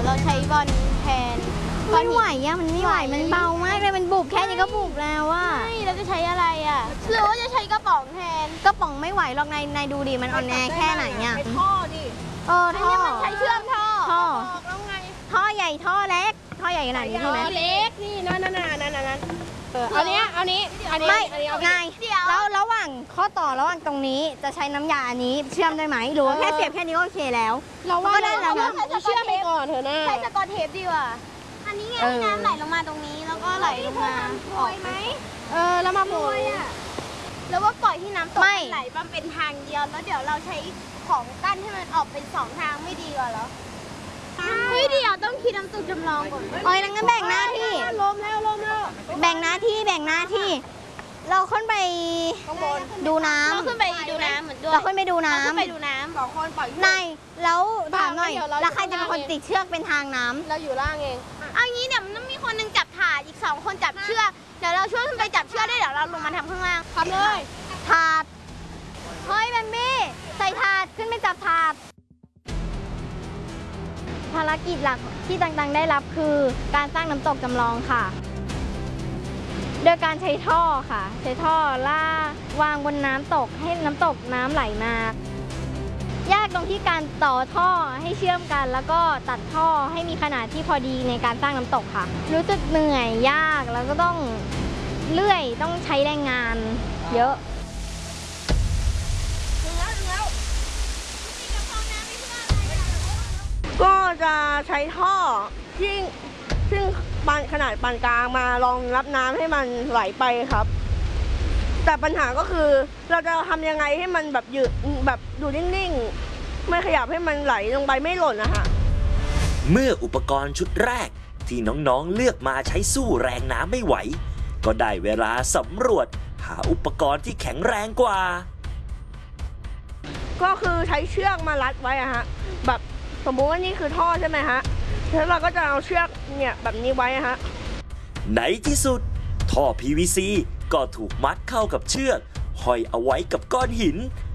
เราใช้บอลแทนไม่ไหวอะมันไม่ไหวมันเบามากเลยมันบุบแค่นี้ก็บุบแล้วว่าเราจะใช้อะไรอะหรือว่าจะใช้กระป๋องแทนกระป๋องไม่ไหวหรอกนายดูดิมันอ่อนแอแค่ไหนเนี่ยเป็นท่อดิท่อมันใช้เชื่อมท่อแล้วไงท่อใหญ่ท่อเล็กท่อใหญ่ขนาดนี้ใช่ไหมเล็กนี่นั่นอันนี้ไม่ไงแล้วระหว่างข้อต่อระหว่างตรงนี้จะใช้น้ำยาอันนี้เชื่อมได้ไหมหรือว่าแค่เสียบแค่นี้ก็โอเคแล้วเราว่าได้แล้วนะเชื่อมไปก่อนเถอะนะใช้สกอตเทปดีกว่าอันนี้ไงน้ำไหลลงมาตรงนี้แล้วก็ไหลลงมาออกไหมแล้วมาโปรยแล้วว่าปล่อยที่น้ำตกไหลมันเป็นทางเดียวแล้วเดี๋ยวเราใช้ของกั้นให้มันออกเป็น2 ทางไม่ดีกว่าเหรอเฮ้ยเดี๋ยวต้องคิดน้ำตกจำลองก่อนงั้นแบ่งหน้าที่ลมแล้วแบ่งหน้าที่เราขึ้นไปดูน้ำเราขึ้นไปดูน้ำเหมือนด้วยเราขึ้นไปดูน้ำ 2 คนปล่อยนายแล้วถามหน่อยแล้วใครจะเป็นคนติดเชือกเป็นทางน้ำเราอยู่ล่างเองเอางี้เดี๋ยวมันต้องมีคนนึงจับถาดอีก2 คนจับเชือกเดี๋ยวเราช่วยขึ้นไปจับเชือกได้เดี๋ยวเราลงมาทำข้างล่างทำเลยถาดเฮ้ยแบมบี้ใส่ถาดขึ้นไปจับถาดภารกิจหลักที่ต่างๆได้รับคือการสร้างน้ำตกจำลองค่ะโดยการใช้ท่อค่ะใช้ท่อล่าวางบนน้ำตกให้น้ำตกน้ำไหลมายากตรงที่การต่อท่อให้เชื่อมกันแล้วก็ตัดท่อให้มีขนาดที่พอดีในการสร้างน้ำตกค่ะรู้สึกเหนื่อยยากแล้วก็ต้องเลื่อยต้องใช้แรงงานเยอะก็จะใช้ท่อซึ่งขนาดปานกลางมารองรับน้ำให้มันไหลไปครับแต่ปัญหาก็คือเราจะทำยังไงให้มันแบบอยู่นิ่งๆไม่ขยับให้มันไหลลงไปไม่หล่นนะคะเมื่ออุปกรณ์ชุดแรกที่น้องๆเลือกมาใช้สู้แรงน้ำไม่ไหวก็ได้เวลาสำรวจหาอุปกรณ์ที่แข็งแรงกว่าก็คือใช้เชือกมารัดไว้อะฮะแบบสมมุติว่านี่คือท่อใช่ไหมฮะแล้วเราก็จะเอาเชือกเนี่ยแบบนี้ไว้ฮะในที่สุดท่อ PVC ก็ถูกมัดเข้ากับเชือกห้อยเอาไว้กับก้อนหิน